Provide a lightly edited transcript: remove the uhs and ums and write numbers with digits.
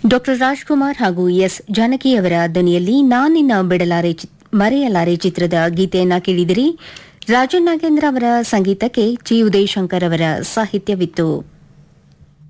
Doctor Rajkumar ಹಾಗೂ S Janaki ಅವರ ದನಿಯಲ್ಲಿ ನಾನಿನ್ನ ಮರೆಯಲಾರೆ ಚಿತ್ರದ ಗೀತೆಯನ್ನ ಕೇಳಿದಿರಿ. ರಾಜನ್ ನಾಗೇಂದ್ರ ಅವರ ಸಂಗೀತಕ್ಕೆ ಜಿ ಉದಯಶಂಕರ್ ಅವರ ಸಾಹಿತ್ಯವಿತ್ತು.